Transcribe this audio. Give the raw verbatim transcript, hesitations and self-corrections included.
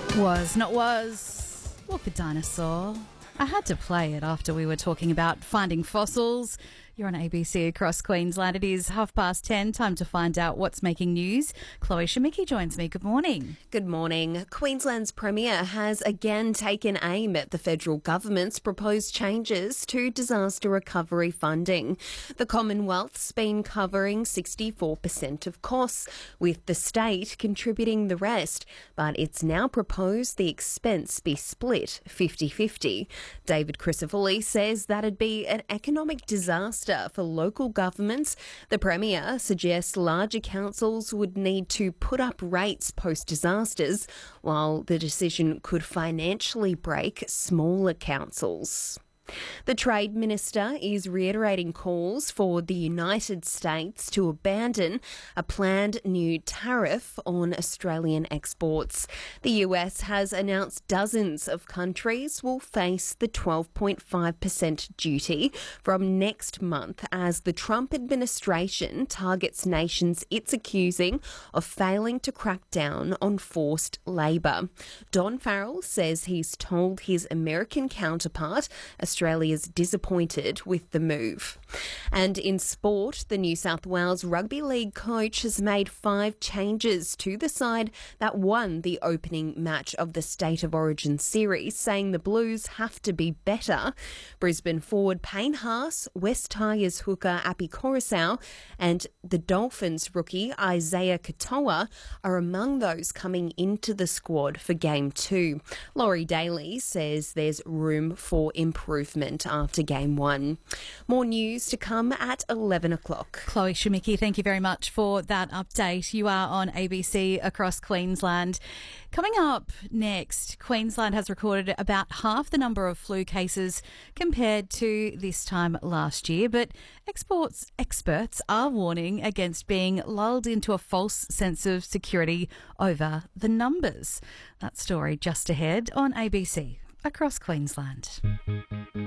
Was not was. Walk a dinosaur. I had to play it after we were talking about finding fossils. You're on A B C across Queensland. It is half past ten. Time to find out what's making news. Chloe Shemicki joins me. Good morning. Good morning. Queensland's Premier has again taken aim at the federal government's proposed changes to disaster recovery funding. The Commonwealth's been covering sixty-four percent of costs, with the state contributing the rest, but it's now proposed the expense be split fifty-fifty. David Crisafulli says that'd be an economic disaster for local governments. The Premier suggests larger councils would need to put up rates post-disasters, while the decision could financially break smaller councils. The Trade Minister is reiterating calls for the United States to abandon a planned new tariff on Australian exports. The U S has announced dozens of countries will face the twelve point five percent duty from next month as the Trump administration targets nations it's accusing of failing to crack down on forced labour. Don Farrell says he's told his American counterpart Australia is disappointed with the move. And in sport, the New South Wales Rugby League coach has made five changes to the side that won the opening match of the State of Origin series, saying the Blues have to be better. Brisbane forward Payne Haas, West Tigers hooker Api Coruscant and the Dolphins rookie Isaiah Katoa are among those coming into the squad for Game two. Laurie Daly says there's room for improvement after Game one. More news to come at eleven o'clock. Chloe Shemicki, thank you very much for that update. You are on A B C across Queensland. Coming up next, Queensland has recorded about half the number of flu cases compared to this time last year, but exports experts are warning against being lulled into a false sense of security over the numbers. That story just ahead on A B C across Queensland.